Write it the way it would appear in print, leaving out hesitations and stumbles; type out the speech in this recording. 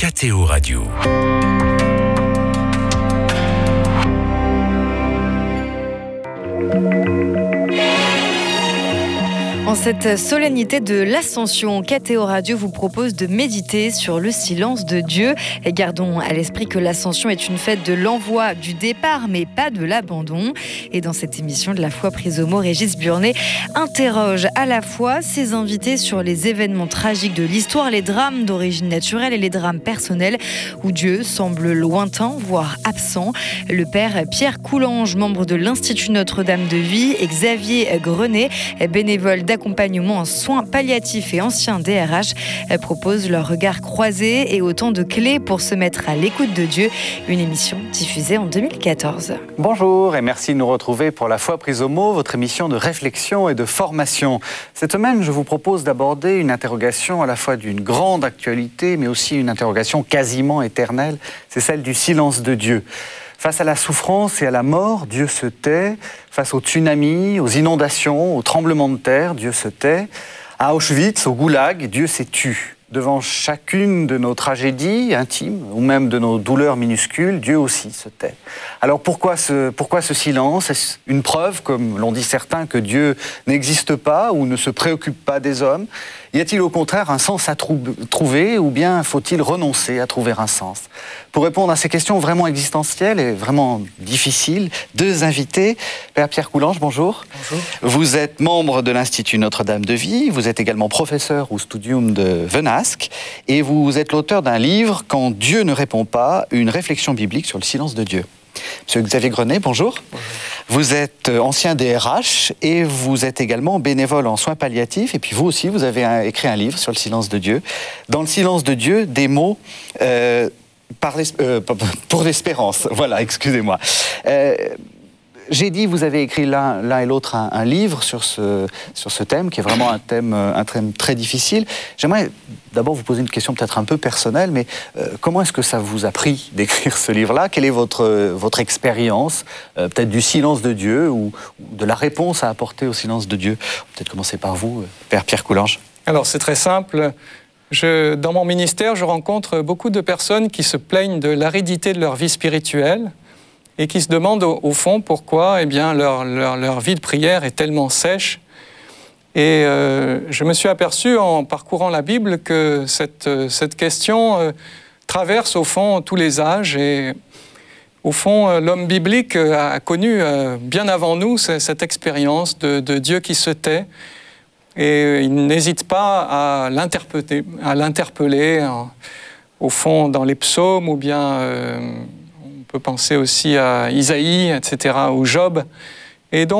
KTO Radio. En cette solennité de l'Ascension, KTO Radio vous propose de méditer sur le silence de Dieu. Et gardons à l'esprit que l'Ascension est une fête de l'envoi, du départ, mais pas de l'abandon. Et dans cette émission de La foi prise au mot, Régis Burnet interroge à la fois ses invités sur les événements tragiques de l'histoire, les drames d'origine naturelle et les drames personnels où Dieu semble lointain, voire absent. Le père Pierre Coulange, membre de l'Institut Notre-Dame de Vie, et Xavier Grenet, bénévole d'accompagnement en soins palliatifs et ancien DRH, proposent leur regard croisé et autant de clés pour se mettre à l'écoute de Dieu. Une émission diffusée en 2014. Bonjour et merci de nous retrouver pour La foi prise au mot, votre émission de réflexion et de formation. Cette semaine, je vous propose d'aborder une interrogation à la fois d'une grande actualité, mais aussi une interrogation quasiment éternelle. C'est celle du silence de Dieu. Face à la souffrance et à la mort, Dieu se tait. Face aux tsunamis, aux inondations, aux tremblements de terre, Dieu se tait. À Auschwitz, au goulag, Dieu s'est tu. Devant chacune de nos tragédies intimes, ou même de nos douleurs minuscules, Dieu aussi se tait. Alors pourquoi ce silence? Est-ce une preuve, comme l'ont dit certains, que Dieu n'existe pas ou ne se préoccupe pas des hommes? Y a-t-il au contraire un sens à trouver, ou bien faut-il renoncer à trouver un sens? Pour répondre à ces questions vraiment existentielles et vraiment difficiles, deux invités. Père Pierre Coulange, bonjour. Bonjour. Vous êtes membre de l'Institut Notre-Dame de Vie, vous êtes également professeur au Studium de Venasque, et vous êtes l'auteur d'un livre, Quand Dieu ne répond pas, une réflexion biblique sur le silence de Dieu. Monsieur Xavier Grenet, bonjour. Bonjour. Vous êtes ancien DRH et vous êtes également bénévole en soins palliatifs. Et puis vous aussi, vous avez écrit un livre sur le silence de Dieu. Dans le silence de Dieu, des mots pour l'espérance. Voilà, excusez-moi. J'ai dit, vous avez écrit l'un et l'autre un livre sur ce thème, qui est vraiment un thème très difficile. J'aimerais d'abord vous poser une question peut-être un peu personnelle, mais comment est-ce que ça vous a pris d'écrire ce livre-là? Quelle est votre expérience, peut-être du silence de Dieu ou de la réponse à apporter au silence de Dieu? On peut peut-être commencer par vous, Père Pierre Coulange. Alors, c'est très simple. Dans mon ministère, je rencontre beaucoup de personnes qui se plaignent de l'aridité de leur vie spirituelle, et qui se demandent au fond pourquoi leur vie de prière est tellement sèche. Et je me suis aperçu en parcourant la Bible que cette question traverse au fond tous les âges. Et au fond, l'homme biblique a connu bien avant nous cette expérience de Dieu qui se tait. Et il n'hésite pas à l'interpeller au fond dans les psaumes ou bien... On peut penser aussi à Isaïe, etc., ou Job. Et donc,